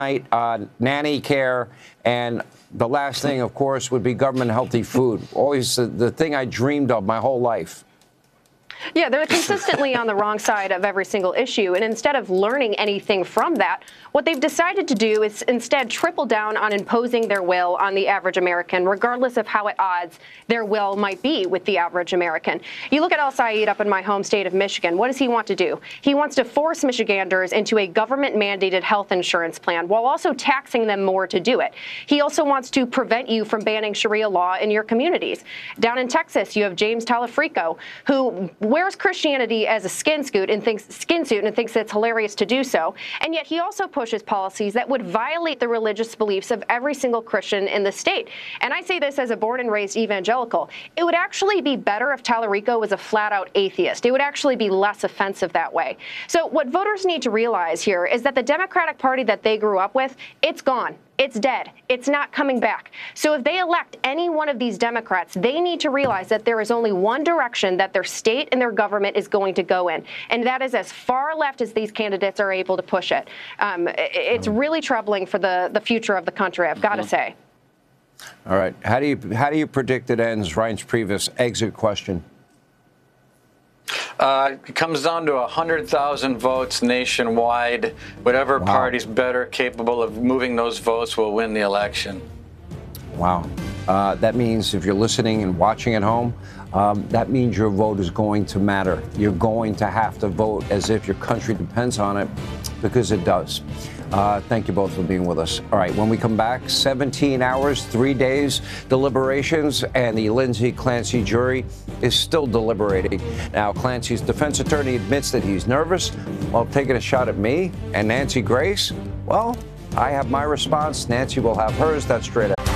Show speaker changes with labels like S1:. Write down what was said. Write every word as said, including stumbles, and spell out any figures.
S1: uh, nanny care, and the last thing, of course, would be government healthy food. Always the, the thing I dreamed of my whole life.
S2: Yeah, they're consistently on the wrong side of every single issue. And instead of learning anything from that, what they've decided to do is instead triple down on imposing their will on the average American, regardless of how at odds their will might be with the average American. You look at El Sayed up in my home state of Michigan. What does he want to do? He wants to force Michiganders into a government-mandated health insurance plan while also taxing them more to do it. He also wants to prevent you from banning Sharia law in your communities. Down in Texas, you have James Talafrico, who wears Christianity as a skin suit and thinks skin suit and thinks it's hilarious to do so, and yet he also pushes policies that would violate the religious beliefs of every single Christian in the state. And I say this as a born and raised evangelical. It would actually be better if Talarico was a flat-out atheist. It would actually be less offensive that way. So what voters need to realize here is that the Democratic Party that they grew up with, it's gone. It's dead. It's not coming back. So if they elect any one of these Democrats, they need to realize that there is only one direction that their state and their government is going to go in, and that is as far left as these candidates are able to push it. Um, it's really troubling for the, the future of the country, I've got to say.
S1: All right. How do you how do you predict it ends? Reince Priebus, exit question.
S3: Uh, it comes down to one hundred thousand votes nationwide. Whatever
S1: Wow.
S3: party's better capable of moving those votes will win the election.
S1: Wow. Uh, that means if you're listening and watching at home, um, that means your vote is going to matter. You're going to have to vote as if your country depends on it, because it does. Uh, thank you both for being with us. All right, when we come back, seventeen hours, three days, deliberations, and the Lindsay Clancy jury is still deliberating. Now, Clancy's defense attorney admits that he's nervous while taking a shot at me and Nancy Grace. Well, I have my response. Nancy will have hers. That's straight up.